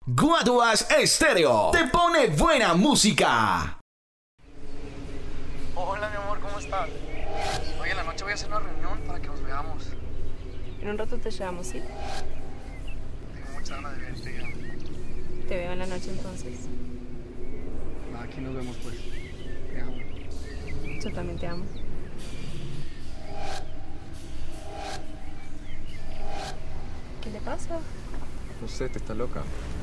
Guaduas Estéreo te pone buena música. Hola, mi amor, ¿cómo estás? Hoy en la noche voy a hacer una reunión para que nos veamos. En un rato te llevamos, ¿sí? Tengo mucha ganas de verte ya. Te veo en la noche entonces. Aquí nos vemos, pues. Te amo. Yo también te amo. ¿Qué le pasa? No sé, te está loca.